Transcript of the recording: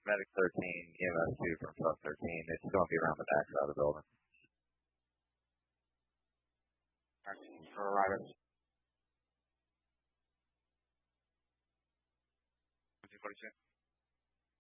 Medic 13, EMS 2 from truck 13. It's going to be around the back side of the building. For arrivals. 42.